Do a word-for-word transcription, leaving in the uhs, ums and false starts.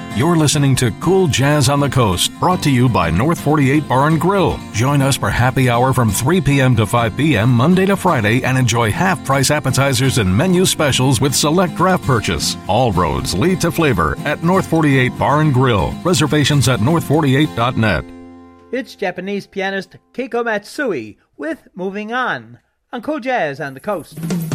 You're listening to Cool Jazz on the Coast, brought to you by North forty-eight Bar and Grill. Join us for happy hour from three p.m. to five p.m. Monday to Friday and enjoy half-price appetizers and menu specials with select draft purchase. All roads lead to flavor at North forty-eight Bar and Grill. Reservations at north forty-eight dot net. It's Japanese pianist Keiko Matsui with Moving On on Cool Jazz on the Coast.